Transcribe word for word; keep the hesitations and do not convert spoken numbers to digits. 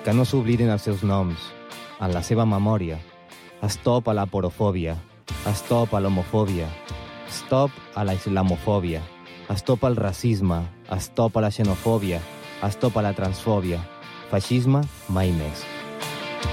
Que no s'oblidin els seus noms, en la seva memòria. Stop a la porofòbia. Stop a l'homofòbia. Stop a la islamofòbia. Stop al racisme. Stop a la xenofòbia. Stop a la transfòbia. Feixisme mai més.